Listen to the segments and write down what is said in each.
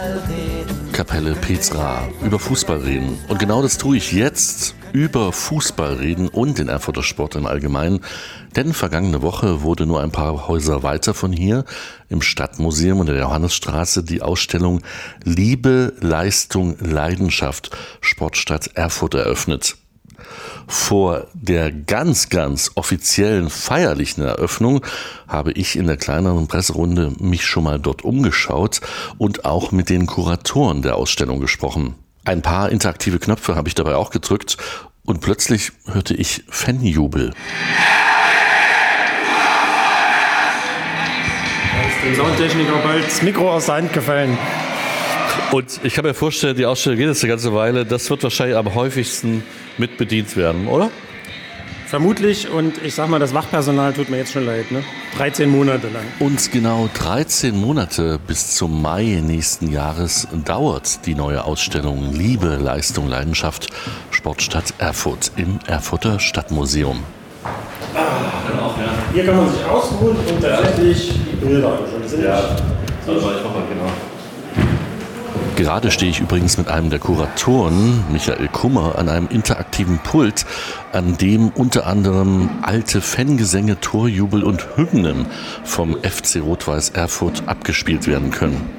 Kapelle Petra, über Fußball reden. Und genau das tue ich jetzt, über Fußball reden und den Erfurter Sport im Allgemeinen. Denn vergangene Woche wurde nur ein paar Häuser weiter von hier, im Stadtmuseum in der Johannesstraße, die Ausstellung Liebe, Leistung, Leidenschaft, Sportstadt Erfurt eröffnet. Vor der ganz offiziellen feierlichen Eröffnung habe ich in der kleineren Presserunde mich schon mal dort umgeschaut und auch mit den Kuratoren der Ausstellung gesprochen. Ein paar interaktive Knöpfe habe ich dabei auch gedrückt und plötzlich hörte ich Fanjubel. Da ist dem Soundtechniker bald das Mikro aus der Hand gefallen. Und ich kann mir vorstellen, die Ausstellung geht jetzt eine ganze Weile. Das wird wahrscheinlich am häufigsten mit bedient werden, oder? Vermutlich. Und ich sag mal, das Wachpersonal tut mir jetzt schon leid, ne? 13 Monate lang. Und genau 13 Monate bis zum Mai nächsten Jahres dauert die neue Ausstellung Liebe, Leistung, Leidenschaft, Sportstadt Erfurt im Erfurter Stadtmuseum. Genau, ja. Hier kann man sich ausruhen und tatsächlich die Bilder anschauen. Das war ich auch genau. Gerade stehe ich übrigens mit einem der Kuratoren, Michael Kummer, an einem interaktiven Pult, an dem unter anderem alte Fangesänge, Torjubel und Hymnen vom FC Rot-Weiß Erfurt abgespielt werden können.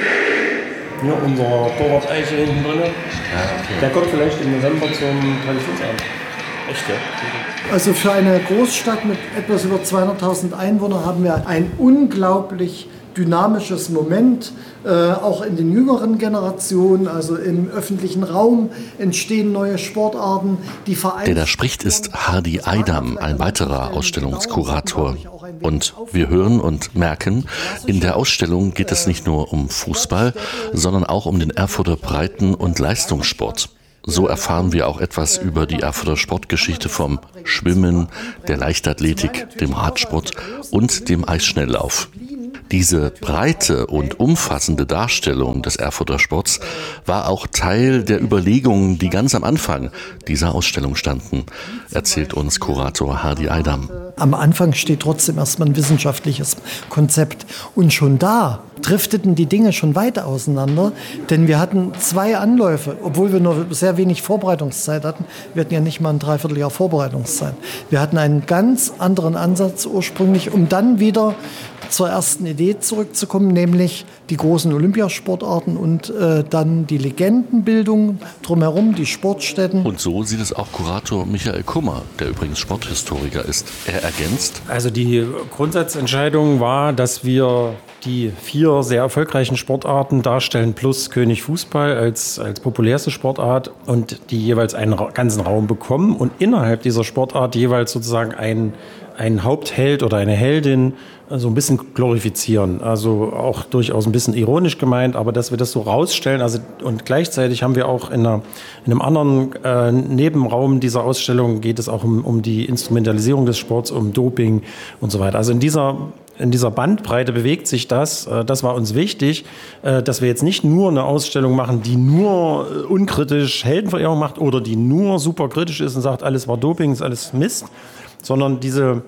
Hier unser Torwart Eiche hinten drin. Ja, okay. Der kommt vielleicht im November zum Traditionsabend. Echt, ja? Also für eine Großstadt mit etwas über 200.000 Einwohnern haben wir ein unglaublich dynamisches Moment, auch in den jüngeren Generationen, also im öffentlichen Raum entstehen neue Sportarten. Der da spricht, ist Hardy Eidam, ein weiterer Ausstellungskurator. Und wir hören und merken, in der Ausstellung geht es nicht nur um Fußball, sondern auch um den Erfurter Breiten- und Leistungssport. So erfahren wir auch etwas über die Erfurter Sportgeschichte vom Schwimmen, der Leichtathletik, dem Radsport und dem Eisschnelllauf. Diese breite und umfassende Darstellung des Erfurter Sports war auch Teil der Überlegungen, die ganz am Anfang dieser Ausstellung standen, erzählt uns Kurator Hardy Eidam. Am Anfang steht trotzdem erstmal ein wissenschaftliches Konzept. Und schon da drifteten die Dinge schon weit auseinander, denn wir hatten 2 Anläufe, obwohl wir nur sehr wenig Vorbereitungszeit hatten. Wir hatten ja nicht mal ein Dreivierteljahr Vorbereitungszeit. Wir hatten einen ganz anderen Ansatz ursprünglich, um dann wieder zur ersten Idee zurückzukommen, nämlich die großen Olympiasportarten und dann die Legendenbildung drumherum, die Sportstätten. Und so sieht es auch Kurator Michael Kummer, der übrigens Sporthistoriker ist. Er ergänzt: Also die Grundsatzentscheidung war, dass wir die 4 sehr erfolgreichen Sportarten darstellen, plus König Fußball als populärste Sportart und die jeweils einen ganzen Raum bekommen und innerhalb dieser Sportart jeweils sozusagen einen Hauptheld oder eine Heldin so ein bisschen glorifizieren. Also auch durchaus ein bisschen ironisch gemeint, aber dass wir das so rausstellen. Also, und gleichzeitig haben wir auch in einem anderen Nebenraum dieser Ausstellung geht es auch um die Instrumentalisierung des Sports, um Doping und so weiter. Also in dieser Bandbreite bewegt sich das. Das war uns wichtig, dass wir jetzt nicht nur eine Ausstellung machen, die nur unkritisch Heldenverehrung macht oder die nur super kritisch ist und sagt, alles war Doping, ist alles Mist, sondern diese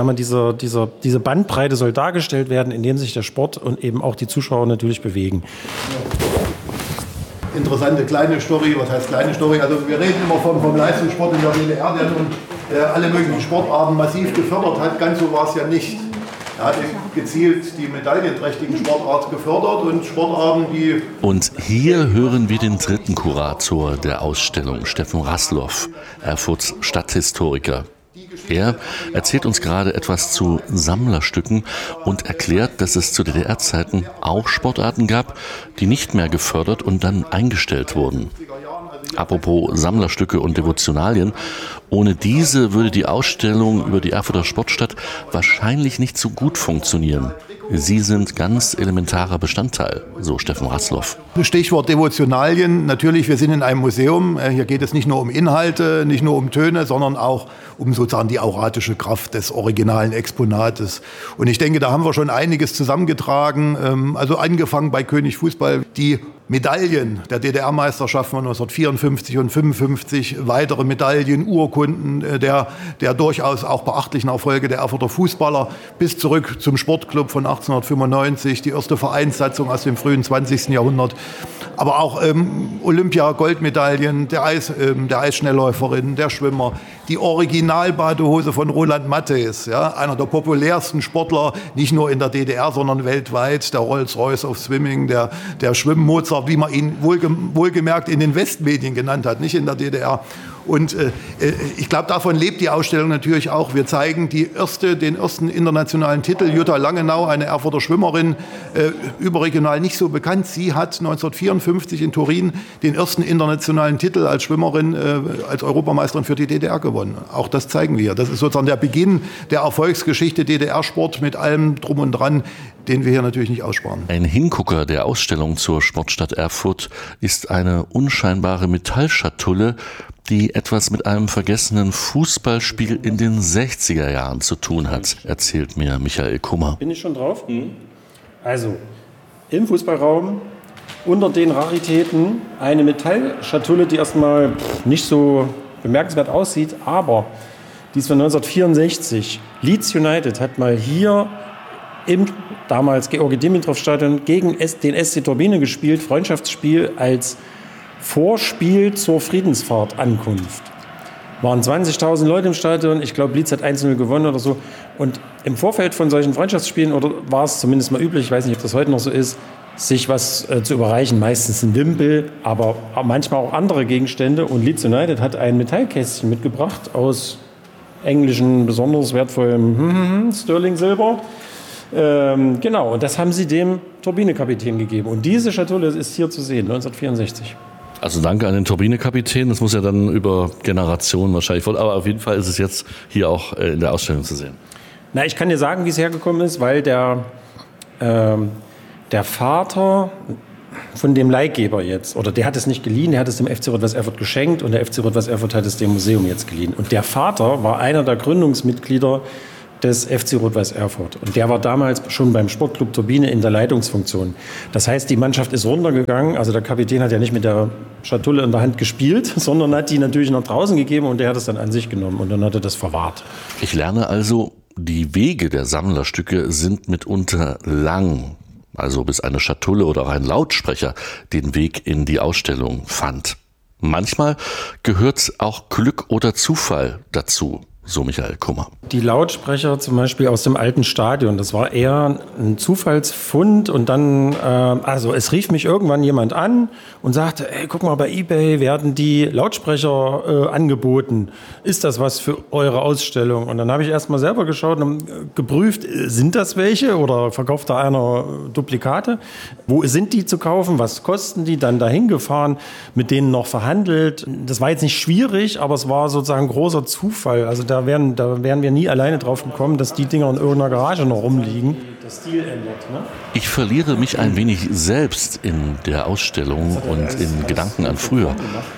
Bandbreite soll dargestellt werden, indem sich der Sport und eben auch die Zuschauer natürlich bewegen. Interessante kleine Story, was heißt kleine Story? Also wir reden immer vom Leistungssport in der DDR, der nun alle möglichen Sportarten massiv gefördert hat. Ganz so war es ja nicht. Er hat gezielt die medaillenträchtigen Sportarten gefördert und Sportarten, die... Und hier hören wir den dritten Kurator der Ausstellung, Steffen Raslow, Erfurts Stadthistoriker. Er erzählt uns gerade etwas zu Sammlerstücken und erklärt, dass es zu DDR-Zeiten auch Sportarten gab, die nicht mehr gefördert und dann eingestellt wurden. Apropos Sammlerstücke und Devotionalien, ohne diese würde die Ausstellung über die Erfurter Sportstadt wahrscheinlich nicht so gut funktionieren. Sie sind ganz elementarer Bestandteil, so Steffen Raslow. Stichwort Devotionalien. Natürlich, wir sind in einem Museum. Hier geht es nicht nur um Inhalte, nicht nur um Töne, sondern auch um sozusagen die auratische Kraft des originalen Exponates. Und ich denke, da haben wir schon einiges zusammengetragen. Also angefangen bei König Fußball, die Medaillen der DDR-Meisterschaften von 1954 und 55, weitere Medaillen, Urkunden der durchaus auch beachtlichen Erfolge der Erfurter Fußballer bis zurück zum Sportclub von 1895, die erste Vereinssatzung aus dem frühen 20. Jahrhundert, aber auch Olympia-Goldmedaillen der Eisschnellläuferin, der Schwimmer, die Originalbadehose von Roland Matthes, ja, einer der populärsten Sportler, nicht nur in der DDR, sondern weltweit, der Rolls-Royce of Swimming, der Schwimm-Mozart, wie man ihn wohlgemerkt in den Westmedien genannt hat, nicht in der DDR. Und ich glaube, davon lebt die Ausstellung natürlich auch. Wir zeigen den ersten internationalen Titel. Jutta Langenau, eine Erfurter Schwimmerin, überregional nicht so bekannt. Sie hat 1954 in Turin den ersten internationalen Titel als Schwimmerin, als Europameisterin für die DDR gewonnen. Auch das zeigen wir. Das ist sozusagen der Beginn der Erfolgsgeschichte DDR-Sport mit allem Drum und Dran, den wir hier natürlich nicht aussparen. Ein Hingucker der Ausstellung zur Sportstadt Erfurt ist eine unscheinbare Metallschatulle, die etwas mit einem vergessenen Fußballspiel in den 60er Jahren zu tun hat, erzählt mir Michael Kummer. Bin ich schon drauf? Also, im Fußballraum unter den Raritäten eine Metallschatulle, die erstmal nicht so bemerkenswert aussieht, aber die ist von 1964. Leeds United hat mal hier im damals Georgi-Dimitrov-Stadion gegen den SC Turbine gespielt, Freundschaftsspiel als Vorspiel zur Friedensfahrt-Ankunft. Waren 20.000 Leute im Stadion, ich glaube Leeds hat 1-0 gewonnen oder so. Und im Vorfeld von solchen Freundschaftsspielen, oder war es zumindest mal üblich, ich weiß nicht, ob das heute noch so ist, sich was zu überreichen, meistens ein Wimpel, aber manchmal auch andere Gegenstände. Und Leeds United hat ein Metallkästchen mitgebracht aus englischen, besonders wertvollem Sterling-Silber. Genau, und das haben sie dem Turbinekapitän gegeben. Und diese Schatulle ist hier zu sehen, 1964. Also danke an den Turbinekapitän. Das muss ja dann über Generationen wahrscheinlich, aber auf jeden Fall ist es jetzt hier auch in der Ausstellung zu sehen. Na, ich kann dir sagen, wie es hergekommen ist, weil der Vater von dem Leihgeber jetzt, oder der hat es nicht geliehen, der hat es dem FC Rot-Weiß Erfurt geschenkt und der FC Rot-Weiß Erfurt hat es dem Museum jetzt geliehen. Und der Vater war einer der Gründungsmitglieder des FC Rot-Weiß Erfurt. Und der war damals schon beim Sportclub Turbine in der Leitungsfunktion. Das heißt, die Mannschaft ist runtergegangen. Also der Kapitän hat ja nicht mit der Schatulle in der Hand gespielt, sondern hat die natürlich nach draußen gegeben und der hat es dann an sich genommen und dann hat er das verwahrt. Ich lerne also, die Wege der Sammlerstücke sind mitunter lang. Also bis eine Schatulle oder auch ein Lautsprecher den Weg in die Ausstellung fand. Manchmal gehört auch Glück oder Zufall dazu. So Michael Kummer. Die Lautsprecher zum Beispiel aus dem alten Stadion, das war eher ein Zufallsfund und dann, also es rief mich irgendwann jemand an und sagte, ey, guck mal, bei eBay werden die Lautsprecher angeboten. Ist das was für eure Ausstellung? Und dann habe ich erst mal selber geschaut und geprüft, sind das welche oder verkauft da einer Duplikate? Wo sind die zu kaufen? Was kosten die? Dann dahin gefahren, mit denen noch verhandelt. Das war jetzt nicht schwierig, aber es war sozusagen großer Zufall. Also da wären wir nie alleine drauf gekommen, dass die Dinger in irgendeiner Garage noch rumliegen. Der Stil ändert, ne? Ich verliere mich ein wenig selbst in der Ausstellung und in Gedanken an früher.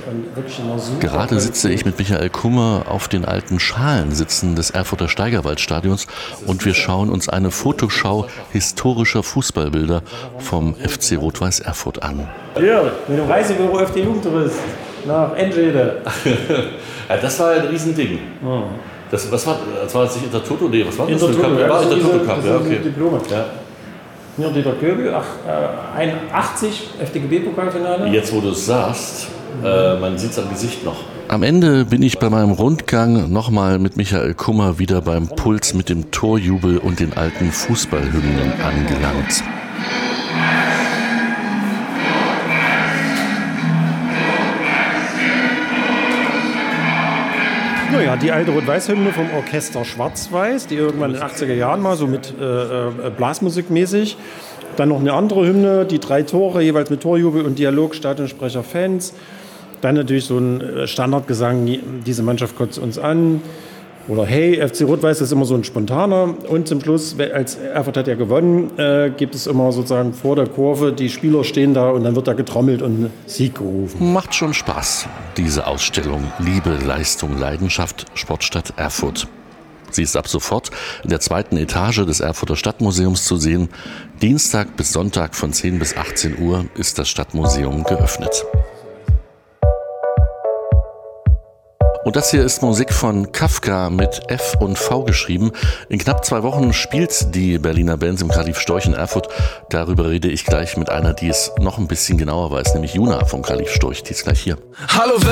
Gerade sitze ich mit Michael Kummer auf den alten Schalensitzen des Erfurter Steigerwaldstadions und wir schauen uns eine Fotoschau historischer Fußballbilder vom FC Rot-Weiß Erfurt an. Hier, wenn du weißt, wo du auf die Jugendtourist nach Enschede. Ja, das war ein Riesending. Oh. Das war jetzt nicht Intertoto? Nee, was war das? Intertoto, ja, das Intertoto-Cup, ja, okay. Diplome. Ja. Hier Dieter Köbel, 81 FDGB-Pokalfinale. Jetzt, wo du es sagst, man sieht es am Gesicht noch. Am Ende bin ich bei meinem Rundgang nochmal mit Michael Kummer wieder beim Puls mit dem Torjubel und den alten Fußballhymnen angelangt. Naja, die alte Rot-Weiß-Hymne vom Orchester Schwarz-Weiß, die irgendwann in den 80er Jahren mal so mit Blasmusikmäßig. Dann noch eine andere Hymne, die 3 Tore, jeweils mit Torjubel und Dialog, Stadionsprecher, Fans. Dann natürlich so ein Standardgesang, diese Mannschaft kotzt uns an. Oder hey, FC Rot-Weiß, das ist immer so ein spontaner. Und zum Schluss, als Erfurt hat ja gewonnen, gibt es immer sozusagen vor der Kurve, die Spieler stehen da und dann wird da getrommelt und Sieg gerufen. Macht schon Spaß, diese Ausstellung. Liebe, Leistung, Leidenschaft, Sportstadt Erfurt. Sie ist ab sofort in der 2. Etage des Erfurter Stadtmuseums zu sehen. Dienstag bis Sonntag von 10 bis 18 Uhr ist das Stadtmuseum geöffnet. Und das hier ist Musik von Kafka mit F und V geschrieben. In knapp 2 Wochen spielt die Berliner Band im Kreativ Storch in Erfurt. Darüber rede ich gleich mit einer, die es noch ein bisschen genauer weiß, nämlich Juna vom Kreativ Storch. Die ist gleich hier. Hallo